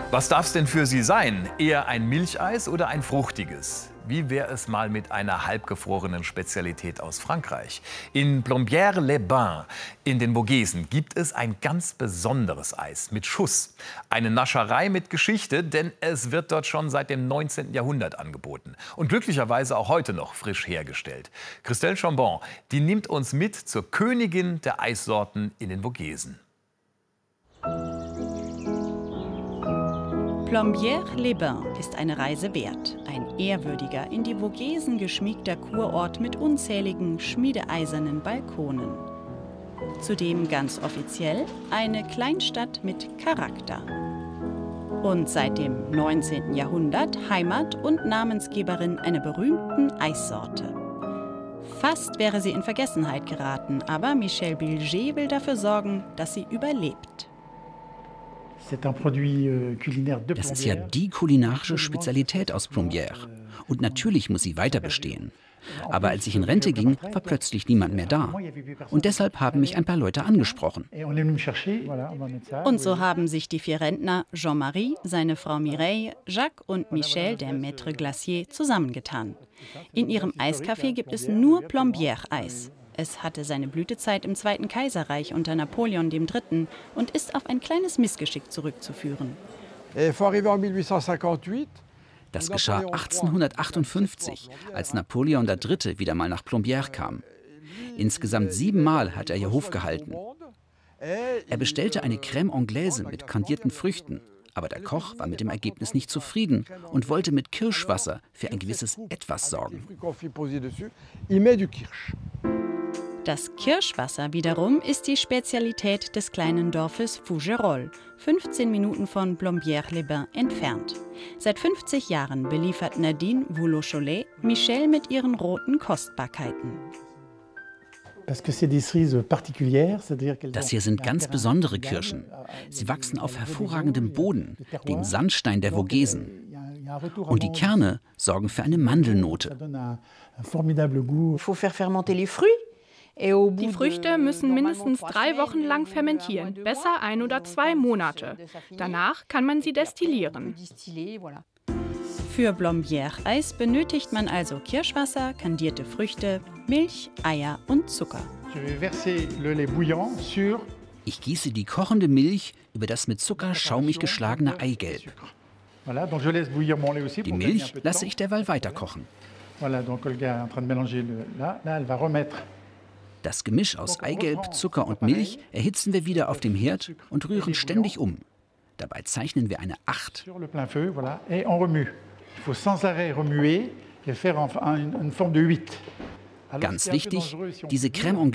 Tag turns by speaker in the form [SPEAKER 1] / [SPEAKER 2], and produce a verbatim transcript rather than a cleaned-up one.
[SPEAKER 1] Was darf es denn für Sie sein? Eher ein Milcheis oder ein fruchtiges? Wie wäre es mal mit einer halbgefrorenen Spezialität aus Frankreich? In Plombières-les-Bains in den Vogesen gibt es ein ganz besonderes Eis mit Schuss. Eine Nascherei mit Geschichte, denn es wird dort schon seit dem neunzehnten Jahrhundert angeboten. Und glücklicherweise auch heute noch frisch hergestellt. Christelle Chambon, die nimmt uns mit zur Königin der Eissorten in den Vogesen.
[SPEAKER 2] Plombières-les-Bains ist eine Reise wert. Ein ehrwürdiger, in die Vogesen geschmiegter Kurort mit unzähligen schmiedeeisernen Balkonen. Zudem ganz offiziell eine Kleinstadt mit Charakter. Und seit dem neunzehnten Jahrhundert Heimat und Namensgeberin einer berühmten Eissorte. Fast wäre sie in Vergessenheit geraten, aber Michel Bilger will dafür sorgen, dass sie überlebt.
[SPEAKER 3] Das ist ja die kulinarische Spezialität aus Plombières. Und natürlich muss sie weiter bestehen. Aber als ich in Rente ging, war plötzlich niemand mehr da. Und deshalb haben mich ein paar Leute angesprochen.
[SPEAKER 2] Und so haben sich die vier Rentner, Jean-Marie, seine Frau Mireille, Jacques und Michel, der Maître Glacier, zusammengetan. In ihrem Eiscafé gibt es nur Plombières-Eis. Es hatte seine Blütezeit im Zweiten Kaiserreich unter Napoleon der Dritte. Und ist auf ein kleines Missgeschick zurückzuführen.
[SPEAKER 3] Das geschah achtzehnhundertachtundfünfzig, als Napoleon der Dritte wieder mal nach Plombières kam. Insgesamt siebenmal hat er hier Hof gehalten. Er bestellte eine Crème Anglaise mit kandierten Früchten. Aber der Koch war mit dem Ergebnis nicht zufrieden und wollte mit Kirschwasser für ein gewisses Etwas sorgen.
[SPEAKER 2] Das Kirschwasser wiederum ist die Spezialität des kleinen Dorfes Fougerolles, fünfzehn Minuten von Plombières-les-Bains entfernt. Seit fünfzig Jahren beliefert Nadine Voulocholet Michel mit ihren roten Kostbarkeiten.
[SPEAKER 3] Das hier sind ganz besondere Kirschen. Sie wachsen auf hervorragendem Boden, dem Sandstein der Vogesen. Und die Kerne sorgen für eine Mandelnote.
[SPEAKER 4] Die Früchte müssen mindestens drei Wochen lang fermentieren, besser ein oder zwei Monate. Danach kann man sie destillieren.
[SPEAKER 2] Für Plombières-Eis benötigt man also Kirschwasser, kandierte Früchte, Milch, Eier und Zucker.
[SPEAKER 3] Ich gieße die kochende Milch über das mit Zucker schaumig geschlagene Eigelb. Die Milch lasse ich derweil weiterkochen. Das Gemisch aus Eigelb, Zucker und Milch erhitzen wir wieder auf dem Herd und rühren ständig um. Dabei zeichnen wir eine Acht. Ganz wichtig, diese Crème Anglaise